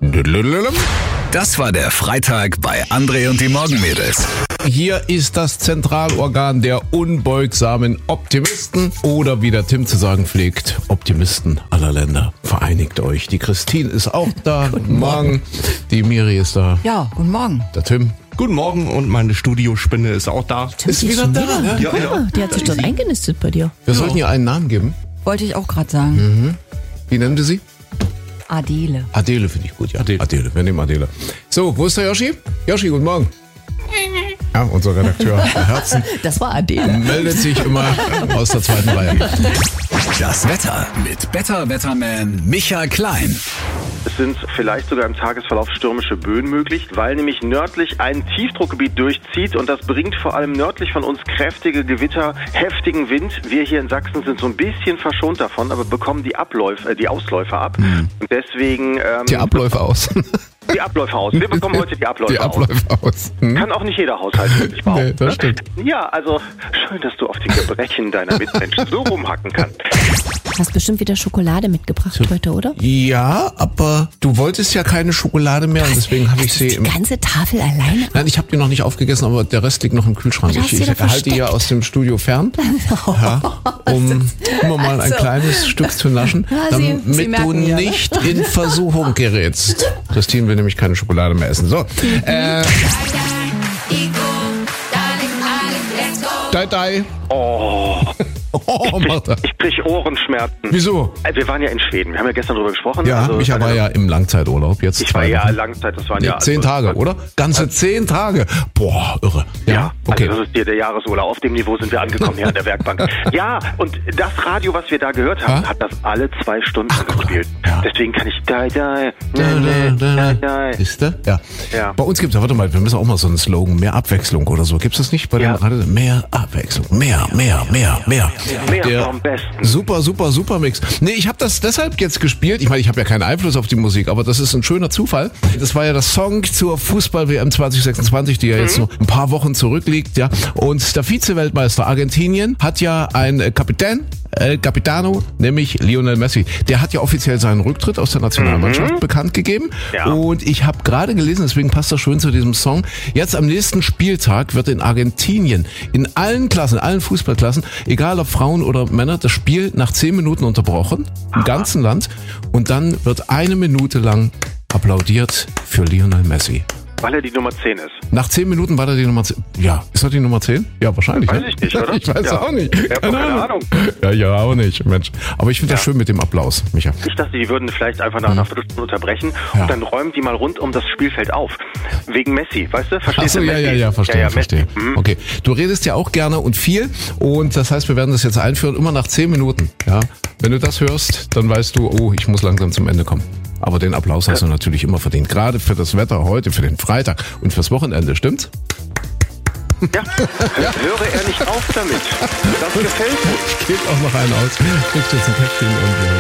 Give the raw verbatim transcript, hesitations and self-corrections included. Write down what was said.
Das war der Freitag bei André und die Morgenmädels. Hier ist das Zentralorgan der unbeugsamen Optimisten oder wie der Tim zu sagen pflegt, Optimisten aller Länder. Vereinigt euch. Die Christine ist auch da. Guten Morgen. Die Miri ist da. Ja, guten Morgen. Der Tim. Guten Morgen und meine Studiospinne ist auch da. Tim Ist wieder da. wieder. Ja, ja. Die hat sich dort eingenistet bei dir. Wir sollten ihr einen Namen geben. Wollte ich auch gerade sagen. Wie nennen wir sie? Adele. Adele finde ich gut, ja. Adele. Adele, wir nehmen Adele. So, wo ist der Yoshi? Yoshi, guten Morgen. Ja, unser Redakteur der Herzen Das war Adele. meldet sich immer aus der zweiten Reihe. Das Wetter mit Better Wetterman Michael Klein. Es sind vielleicht sogar im Tagesverlauf stürmische Böen möglich, weil nämlich nördlich ein Tiefdruckgebiet durchzieht und das bringt vor allem nördlich von uns kräftige Gewitter, heftigen Wind. Wir hier in Sachsen sind so ein bisschen verschont davon, aber bekommen die Abläufe, äh, die Ausläufer ab. Mhm. Und deswegen ähm, Die Abläufe aus. die Abläufe aus. Wir bekommen heute die Abläufe, Die Abläufe aus. aus. Hm? Kann auch nicht jeder Haushalt wirklich behaupten. Nee, das stimmt. Ja, also schön, dass du auf die Gebrechen deiner Mitmenschen so rumhacken kannst. Hast bestimmt wieder Schokolade mitgebracht heute, oder? Ja, aber du wolltest ja keine Schokolade mehr und deswegen habe ich sie Die im... ganze Tafel alleine? Nein, ich habe die noch nicht aufgegessen, aber der Rest liegt noch im Kühlschrank. Du hast Ich, sie ich doch halte die ja versteckt. aus dem Studio fern, ja, um immer mal ein Also. kleines Stück zu naschen, Ja, Sie- damit Sie merken du ja, ne? nicht in Versuchung gerätst. Christine will nämlich keine Schokolade mehr essen. So, äh... Dai, dai. Oh, Oh, macht er. ich krieg Ohrenschmerzen. Wieso? Also wir waren ja in Schweden, wir haben ja gestern darüber gesprochen. Ja, also, Micha war ja im Langzeiturlaub. Jetzt Ich war zwei ja Wochen. Langzeit, das waren Nee, ja... zehn also, Tage, oder? Ganze zehn Tage. Boah, irre. Ja, Ja, okay. also das ist hier der Jahresurlaub. Auf dem Niveau sind wir angekommen hier an der Werkbank. Ja, und das Radio, was wir da gehört haben, Ha? hat das alle zwei Stunden guck mal. gespielt. Ja. Deswegen kann ich da, da, Da, da, da, da. da. Siehst du? Ja. Ja. Bei uns gibt es, warte mal, wir müssen auch mal so einen Slogan, mehr Abwechslung oder so. Gibt es das nicht bei Ja. den Radio? Mehr Abwechslung, mehr, mehr, mehr, mehr. Mehr Der vom Besten. Super, super, super Mix. Nee, ich habe das deshalb jetzt gespielt. Ich meine, ich habe ja keinen Einfluss auf die Musik, aber das ist ein schöner Zufall. Das war ja das Song zur Fußball-W M zwanzig sechsundzwanzig, die ja jetzt noch ein paar Wochen zurückliegt, ja. Und der Vize-Weltmeister Argentinien hat ja einen Kapitän, El Capitano, nämlich Lionel Messi. Der hat ja offiziell seinen Rücktritt aus der Nationalmannschaft bekannt gegeben. Ja. Und ich habe gerade gelesen, deswegen passt das schön zu diesem Song, jetzt am nächsten Spieltag wird in Argentinien in allen Klassen, allen Fußballklassen, egal ob Frauen oder Männer, das Spiel nach zehn Minuten unterbrochen, im ganzen Land. Und dann wird eine Minute lang applaudiert für Lionel Messi. Weil er die Nummer zehn ist. Nach zehn Minuten war er die Nummer zehn. Ja, ist er die Nummer zehn? Ja, wahrscheinlich. Weiß ne? ich nicht, oder? Ich weiß Ja. auch nicht. Ich hab doch keine Ahnung. Ja, ja, auch nicht, Mensch. Aber ich finde das schön mit dem Applaus, Micha. Ich dachte, die würden vielleicht einfach nach einer Viertelstunde unterbrechen Ja. und dann räumen die mal rund um das Spielfeld auf. Wegen Messi, weißt du? Verstehst Achso, du? ja, Messi? ja, ja, verstehe, ja, ja, verstehe. Messi. Mhm. Okay, du redest ja auch gerne und viel und das heißt, wir werden das jetzt einführen, immer nach zehn Minuten. Ja, wenn du das hörst, dann weißt du, oh, ich muss langsam zum Ende kommen. Aber den Applaus hast du natürlich immer verdient, gerade für das Wetter heute, für den Freitag und fürs Wochenende, stimmt's? Ja, höre er nicht auf damit. Das gefällt mir. Ich gebe auch noch einen aus. Kriegst jetzt ein Käffchen und wir